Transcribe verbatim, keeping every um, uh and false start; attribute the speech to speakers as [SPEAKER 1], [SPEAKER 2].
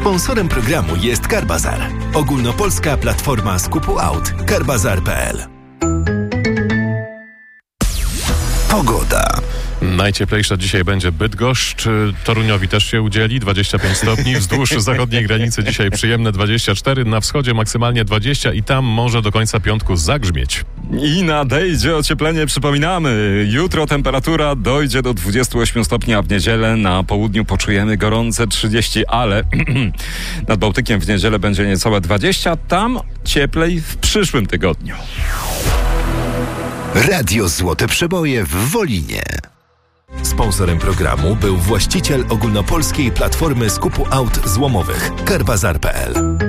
[SPEAKER 1] Sponsorem programu jest Carbazar, ogólnopolska platforma skupu aut. Carbazar kropka p l. Pogoda.
[SPEAKER 2] Najcieplejsza dzisiaj będzie Bydgoszcz. Toruniowi też się udzieli, dwadzieścia pięć stopni. Wzdłuż zachodniej granicy dzisiaj przyjemne dwadzieścia cztery, na wschodzie maksymalnie dwadzieścia i tam może do końca piątku zagrzmieć.
[SPEAKER 3] I nadejdzie ocieplenie, przypominamy. Jutro temperatura dojdzie do dwudziestu ośmiu stopni, a w niedzielę na południu poczujemy gorące trzydzieści, ale nad Bałtykiem w niedzielę będzie niecałe dwadzieścia, tam cieplej w przyszłym tygodniu.
[SPEAKER 1] Radio Złote Przeboje w Wolinie. Sponsorem programu był właściciel ogólnopolskiej platformy skupu aut złomowych Carbazar kropka p l.